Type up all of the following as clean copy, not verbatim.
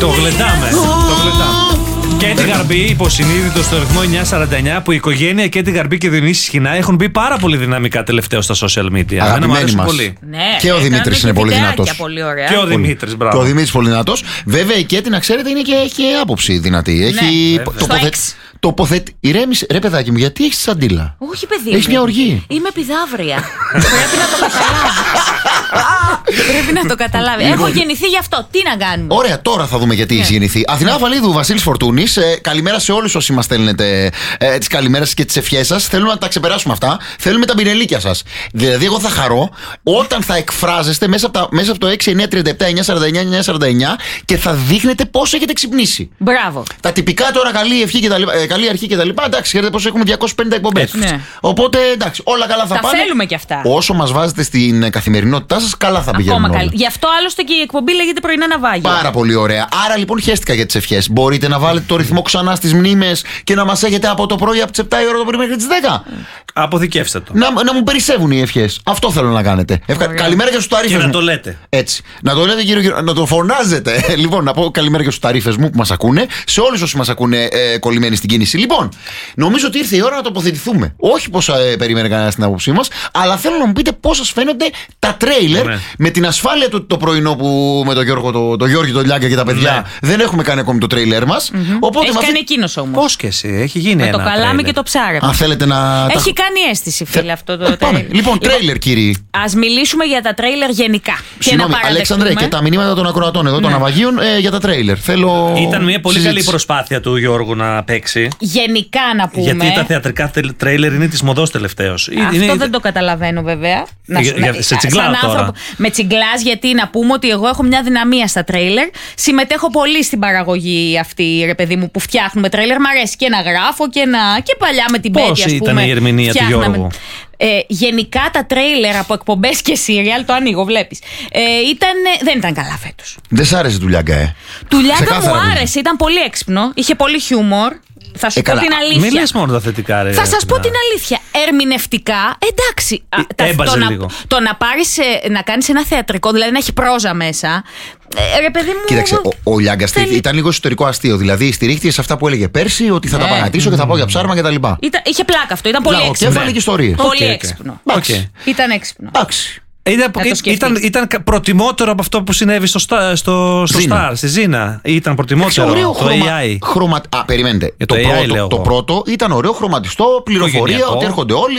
Το γλεντάμε. Κέτι Γαρμπή, υποσυνείδητο στο ρυθμό 949, που η οικογένεια Κέτι Γαρμπή και Διονύση Σχοινά έχουν μπει πάρα πολύ δυναμικά τελευταία στα social media. Αγαπημένοι μας. Πολύ. Ναι, και ο Δημήτρης είναι πολύ δυνατός. Πολύ ωραία. Και ο Δημήτρης, μπράβο. Και ο Δημήτρης πολύ δυνατός. Βέβαια η Κέτι, να ξέρετε, είναι και έχει άποψη δυνατή. Έχει ηρέμησε. Ρε παιδάκι μου, γιατί έχεις σαντίλα? Όχι, παιδί. Έχεις μια οργή. Είμαι πιδαύρια. Πρέπει να το καταλάβει. Πρέπει να το καταλάβει. Έχω γεννηθεί γι' αυτό. Τι να κάνουμε. Ωραία, τώρα θα δούμε γιατί έχει γεννηθεί. Αθηνά Βαλίδου, Βασίλης Φορτούνης. Καλημέρα σε όλους όσοι μας στέλνετε τις καλημέρες και τις ευχές σας. Θέλουμε να τα ξεπεράσουμε αυτά. Θέλουμε τα πινελίκια σας. Δηλαδή, εγώ θα χαρώ όταν θα εκφράζεστε μέσα από το 6, 9, 37, 9, 49, 9, 49 και θα δείχνετε πώς έχετε ξυπνήσει. Μπράβο. Τα τυπικά τώρα, καλή ευχή και τα λοιπά. Καλή αρχή και τα λοιπά. Εντάξει, ξέρετε πως έχουμε 250 εκπομπές. Ναι. Οπότε εντάξει, όλα καλά θα τα πάνε. θέλουμε και αυτά. Όσο μας βάζετε στην καθημερινότητά σας, καλά θα πηγαίνουν. Ακόμα Γι' αυτό άλλωστε και η εκπομπή λέγεται πρωινά ναυάγιο. Πάρα πολύ ωραία. Άρα λοιπόν χαίστηκα για τις ευχές. Μπορείτε να βάλετε το ρυθμό ξανά στις μνήμες και να μας έχετε από το πρωί από τις 7 η ώρα το πρωί μέχρι τις 10. Αποθηκεύστε το. Να μου περισσεύουν οι ευχές. Αυτό θέλω να κάνετε. Καλημέρα και στους ταρίφες μου. Και να το λέτε. Έτσι. Να το λέτε, κύριο, να το φωνάζετε. Λοιπόν, να πω καλημέρα και στους ταρίφες μου που μας ακούνε. Σε όλους όσοι μας ακούνε κολλημένοι στην κίνηση. Λοιπόν, νομίζω ότι ήρθε η ώρα να τοποθετηθούμε. Όχι πώς περίμενε κανένα την άποψή μας, αλλά θέλω να μου πείτε πώς σας φαίνονται τα τρέιλερ με την ασφάλεια του το πρωινό που με τον Γιώργο, το Γιώργη, τον Λιάγκα και τα παιδιά δεν έχουμε κάνει ακόμη το τρέιλερ μας. Οπότε έχει κάνει εκείνος όμως. Πώς και εσύ, έχει γίνει με ένα. Το καλάμι και το ψάρεμα. Αν θέλετε να. Έχει κάνει αίσθηση, φίλε, αυτό το τρέιλερ. Λοιπόν, τρέιλερ, κύριοι. Ας μιλήσουμε για τα τρέιλερ γενικά. Συγγνώμη, Αλέξανδρε, και τα μηνύματα των ακροατών εδώ, των ναυαγίων, για τα τρέιλερ. Ήταν μια πολύ καλή προσπάθεια του Γιώργου να παίξει. Γενικά να πούμε. Γιατί τα θεατρικά τρέιλερ είναι της μοδός τελευταίως. Αυτό δεν το καταλαβαίνω βέβαια. Σε τσιγκλάω τώρα. Με τσιγκλάς, γιατί να πούμε ότι εγώ έχω μια δυναμία στα τρέιλερ. Συμμετέχω πολύ στην παραγωγή αυτή, ρε παιδί μου, που φτιάχνουμε τρέιλερ. Μ' αρέσει και να γράφω και παλιά με την Πέτια, ας πούμε. Πώς ήταν η ερμηνεία του Γιώργου? Γενικά τα τρέιλερ από εκπομπές και σύριαλ, το ανοίγω, βλέπεις, δεν ήταν καλά φέτος. Δεν σ' άρεσε του Λιάγκα, Του Λιάγκα μου άρεσε, ήταν πολύ έξυπνο, είχε πολύ χιούμορ. Θα σου πω την αλήθεια. Μην λες μόνο τα θετικά, ρε. Θα σας πω την αλήθεια. Ερμηνευτικά, εντάξει. Το να πάρεις, να κάνεις ένα θεατρικό, δηλαδή να έχει πρόζα μέσα. Ρε παιδί μου. Κοίταξε, ο Λιάγκας ήταν λίγο εσωτερικό αστείο. Δηλαδή στηρίχθηκε σε αυτά που έλεγε πέρσι, ότι θα τα παρατήσω και θα πάω για ψάρμα κτλ. Είχε πλάκα αυτό, ήταν πολύ έξυπνο. Και έβαλε και ιστορίες. Πολύ έξυπνο. Ήταν έξυπνο. Εντάξει. Ήταν προτιμότερο από αυτό που συνέβη στο Star, στη Ζήνα. Ήταν προτιμότερο το AI. Περιμένετε. Το πρώτο ήταν ωραίο, χρωματιστό, πληροφορία, ότι έρχονται όλοι,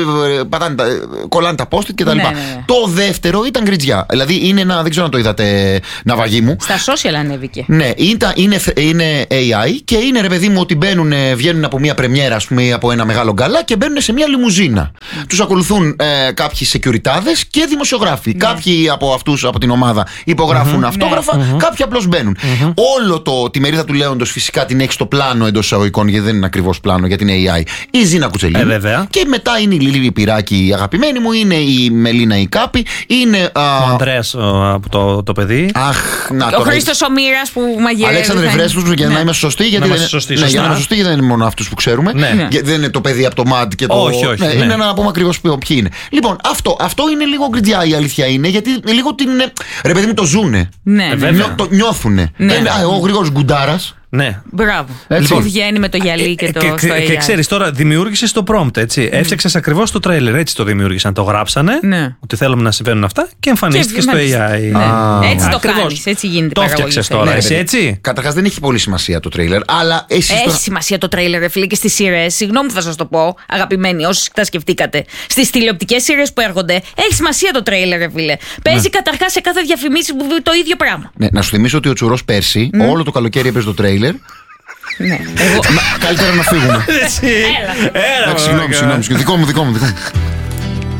κολλάνε τα post-it κτλ. Το δεύτερο ήταν γκριτζιά. Δηλαδή είναι ένα, δεν ξέρω αν το είδατε, ναυαγή μου. Στα social ανέβηκε. Ναι, είναι AI και είναι, ρε παιδί μου, ότι βγαίνουν από μια πρεμιέρα, ας πούμε, από ένα μεγάλο γκαλά και μπαίνουν σε μια λιμουζίνα. Τους ακολουθούν κάποιοι securityάδες και δημοσιογράφοι. Κάποιοι από αυτούς από την ομάδα υπογράφουν αυτόγραφα, κάποιοι απλώς μπαίνουν. Όλο τη μερίδα του λέοντος φυσικά την έχει στο πλάνο εντός εισαγωγικών, γιατί δεν είναι ακριβώς πλάνο, γιατί είναι AI. Η Ζήνα Κουτσελίνη. Και μετά είναι η Λίλη Πυράκη, η αγαπημένη μου, είναι η Μελίνα η Κάπη, είναι. Ο Ανδρέας από το παιδί. Ο Χρήστος ο Μοίρας που μαγειρεύει. Αλέξανδρε, βρες τους για να είμαστε σωστοί, γιατί δεν είναι μόνο αυτούς που ξέρουμε. Δεν είναι το παιδί από το MAD και το. Όχι. Είναι να πούμε ακριβώς ποιοι είναι. Λοιπόν, αυτό είναι λίγο γκριτζιά. Η αλήθεια είναι, γιατί λίγο την. Ρε παιδί μου, το ζουνε. Το νιώθουνε. Ο Γρηγόρης Γκουντάρας. Ναι. Μπράβο. Λοιπόν, βγαίνει με το γυαλί και το. Και ξέρεις τώρα, δημιούργησες το prompt, έτσι. Έφτιαξες ακριβώς το τρέιλερ, έτσι το δημιούργησαν. Το γράψανε. Ότι θέλουμε να συμβαίνουν αυτά και εμφανίστηκε στο AI. Έτσι το κάνεις, έτσι γίνεται. Το έφτιαξες τώρα, εσύ έτσι. Καταρχάς δεν έχει πολύ σημασία το τρέιλερ, αλλά έχει σημασία το τρέιλερ, ρε φίλε, και στις σειρές. Συγγνώμη που θα σας το πω, αγαπημένοι, όσοι τα σκεφτήκατε. Στις τηλεοπτικές σειρές που έρχονται, έχει σημασία το τρέιλερ, ρε φίλε. Παίζει καταρχάς σε κάθε διαφημίση το ίδιο πράγμα. Να σου θυμίσω ότι ο Τσουρός πέρσι, όλο το καλοκαίρι έπαιζε το τρέιλερ. Ναι. Καλύτερα να φύγουμε. Έλα. Συγγνώμη. Δικό μου.